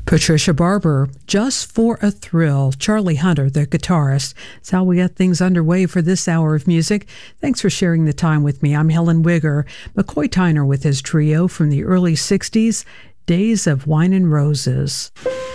Patricia Barber, Just for a Thrill. Charlie Hunter, the guitarist. That's how we got things underway for this hour of music. Thanks for sharing the time with me. I'm Helen Wigger. McCoy Tyner with his trio from the early 60s, Days of Wine and Roses.